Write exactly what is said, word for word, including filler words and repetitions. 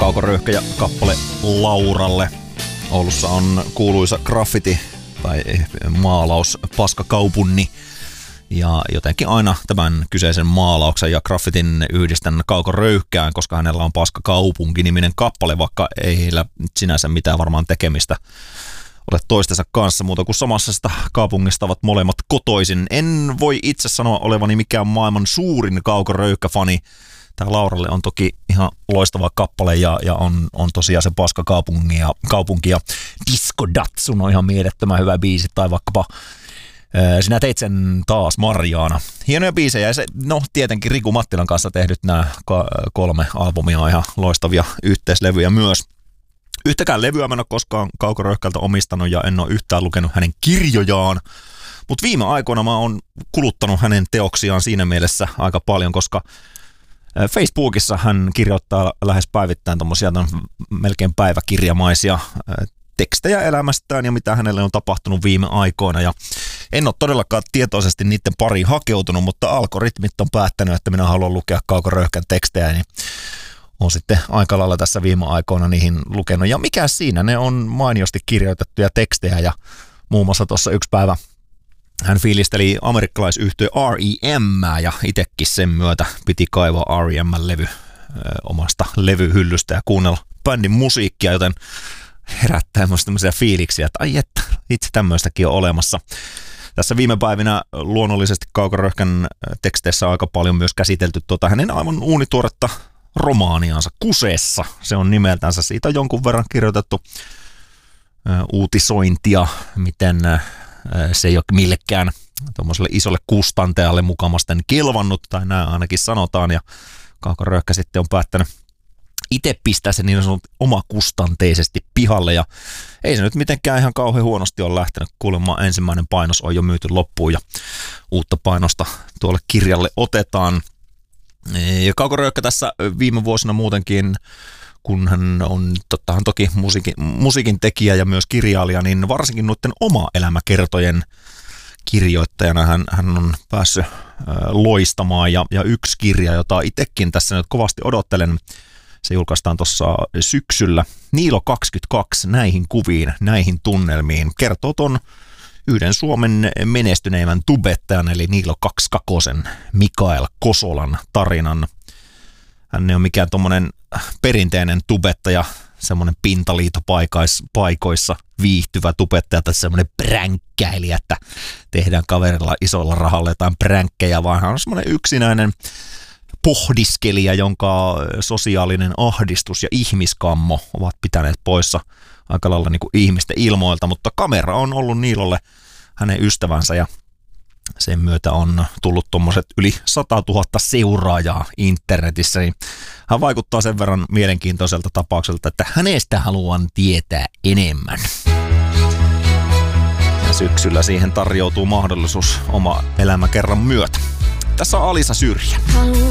Kaukoröyhkä ja kappale Lauralle. Oulussa on kuuluisa graffiti tai maalaus Paskakaupunni. Ja jotenkin aina tämän kyseisen maalauksen ja graffitin yhdistän Kaukoröyhkään, koska hänellä on Paskakaupunki-niminen kappale, vaikka ei heillä sinänsä mitään varmaan tekemistä ole toistensa kanssa muuta kuin samassa kaupungista ovat molemmat kotoisin. En voi itse sanoa olevani mikään maailman suurin Kaukoröyhkä-fani. Tämä Lauralle on toki ihan loistava kappale ja, ja on, on tosiaan se Paskakaupunki ja, kaupunki ja Disco Datsun on ihan mielettömän hyvä biisi, tai vaikkapa ää, Sinä teit sen taas Marjaana. Hienoja biisejä ja se, no tietenkin Riku Mattilan kanssa tehdyt nämä kolme albumia on ihan loistavia yhteislevyjä myös. Yhtäkään levyä mä en ole koskaan Kaukoröyhkältä omistanut ja en ole yhtään lukenut hänen kirjojaan, mutta viime aikoina mä oon kuluttanut hänen teoksiaan siinä mielessä aika paljon, koska Facebookissa hän kirjoittaa lähes päivittäin tommosia melkein päiväkirjamaisia tekstejä elämästään ja mitä hänelle on tapahtunut viime aikoina. Ja en ole todellakaan tietoisesti niiden pariin hakeutunut, mutta algoritmit on päättänyt, että minä haluan lukea Kaukoröyhkän tekstejä, niin on sitten aika lailla tässä viime aikoina niihin lukenut. Ja mikä siinä, ne on mainiosti kirjoitettuja tekstejä ja muun muassa tuossa yksi päivä hän fiilisteli amerikkalaisyhtiö R E M ja itsekin sen myötä piti kaivaa R E M-levy ö, omasta levyhyllystä ja kuunnella bändin musiikkia, joten herättää myös tämmöisiä fiiliksiä, että ai että, itse tämmöistäkin on olemassa. Tässä viime päivinä luonnollisesti Kaukoröyhkän teksteissä aika paljon myös käsitelty tuota hänen aivan uunituoretta romaaniansa Kuseessa. Se on nimeltänsä, siitä on jonkun verran kirjoitettu ö, uutisointia, miten ö, se ei ole millekään tuommoiselle isolle kustantajalle mukamasten kelvannut, tai näin ainakin sanotaan, ja Kaukoröyhkä sitten on päättänyt itse pistää se niin sanottu omakustanteisesti pihalle, ja ei se nyt mitenkään ihan kauhean huonosti ole lähtenyt. Kuulemma ensimmäinen painos on jo myyty loppuun, ja uutta painosta tuolle kirjalle otetaan. Ja Kaukoröyhkä tässä viime vuosina muutenkin, kun hän on tottahan toki musiikin, musiikin tekijä ja myös kirjailija, niin varsinkin noiden oma-elämäkertojen kirjoittajana hän, hän on päässyt äh, loistamaan. Ja, ja yksi kirja, jota itsekin tässä nyt kovasti odottelen, se julkaistaan tuossa syksyllä. Niilo kaksikymmentäkaksi, näihin kuviin, näihin tunnelmiin. Kertoo ton yhden Suomen menestyneimmän tubettajan, eli Niilo kaksikymmentäkaksi Mikael Kosolan tarinan. Hän ei ole mikään tommonen perinteinen tubettaja, semmoinen pintaliitopaikoissa viihtyvä tubettaja tai semmoinen pränkkäilijä, että tehdään kaverilla isolla rahalla jotain pränkkejä, vaan hän on semmoinen yksinäinen pohdiskelija, jonka sosiaalinen ahdistus ja ihmiskammo ovat pitäneet poissa aika lailla niin kuin ihmisten ilmoilta, mutta kamera on ollut Niilolle hänen ystävänsä ja sen myötä on tullut tuommoiset yli sata tuhatta seuraajaa internetissä, niin hän vaikuttaa sen verran mielenkiintoiselta tapaukselta, että hänestä haluan tietää enemmän. Ja syksyllä siihen tarjoutuu mahdollisuus oma elämäkerran myötä. Tässä on Alisa Syrjä.